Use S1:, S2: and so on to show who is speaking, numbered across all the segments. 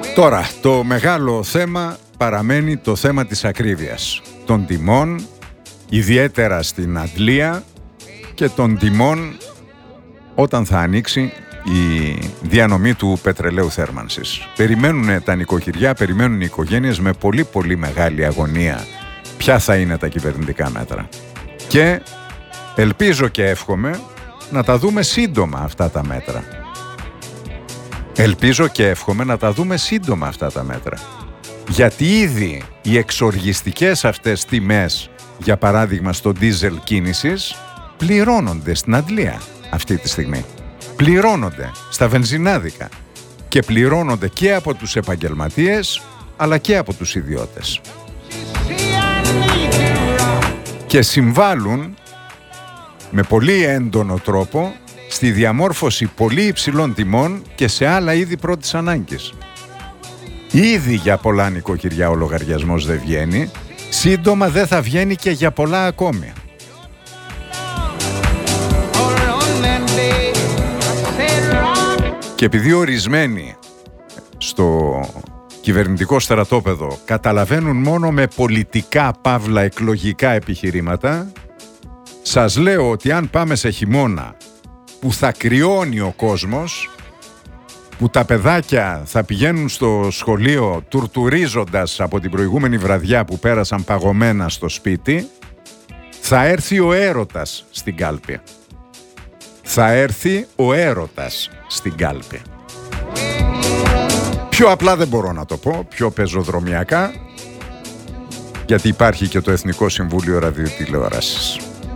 S1: Τώρα, το μεγάλο θέμα παραμένει το θέμα της ακρίβειας των τιμών, ιδιαίτερα στην Αντλία, και των τιμών όταν θα ανοίξει η διανομή του πετρελαίου θέρμανσης. Περιμένουν τα νοικοκυριά, περιμένουν οι οικογένειες με πολύ πολύ μεγάλη αγωνία ποια θα είναι τα κυβερνητικά μέτρα. Και ελπίζω και εύχομαι να τα δούμε σύντομα αυτά τα μέτρα. Ελπίζω και εύχομαι να τα δούμε σύντομα αυτά τα μέτρα. Γιατί ήδη οι εξοργιστικές αυτές τιμές, για παράδειγμα στο ντίζελ κίνησης, πληρώνονται στην Αντλία αυτή τη στιγμή. Πληρώνονται στα βενζινάδικα και πληρώνονται και από τους επαγγελματίες αλλά και από τους ιδιώτες. Και συμβάλλουν με πολύ έντονο τρόπο στη διαμόρφωση πολύ υψηλών τιμών και σε άλλα είδη πρώτης ανάγκης. Ήδη για πολλά νοικοκυριά ο λογαριασμός δεν βγαίνει, σύντομα δεν θα βγαίνει και για πολλά ακόμη. Και επειδή ορισμένοι στο κυβερνητικό στρατόπεδο καταλαβαίνουν μόνο με πολιτικά παύλα εκλογικά επιχειρήματα, σας λέω ότι αν πάμε σε χειμώνα που θα κρυώνει ο κόσμος, που τα παιδάκια θα πηγαίνουν στο σχολείο τουρτουρίζοντας από την προηγούμενη βραδιά που πέρασαν παγωμένα στο σπίτι, θα έρθει ο έρωτας στην κάλπη. Θα έρθει ο έρωτας στην κάλπη. Πιο απλά δεν μπορώ να το πω, πιο πεζοδρομιακά, γιατί υπάρχει και το Εθνικό Συμβούλιο Ραδιοτηλεόρασης.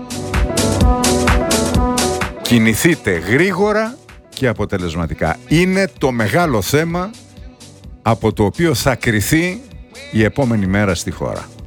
S1: Κινηθείτε γρήγορα και αποτελεσματικά. Είναι το μεγάλο θέμα από το οποίο θα κριθεί η επόμενη μέρα στη χώρα.